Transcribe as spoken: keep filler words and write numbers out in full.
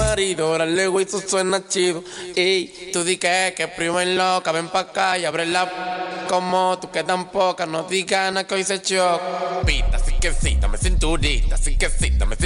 marido. Órale, güey, eso suena chido. Ey, tú di que, que primo en loca, ven pa' acá y abre la como tú que tan poca, no digas nada que hoy se choca. Pita, así que sí, dame cinturita, así que sí, dame cinturita.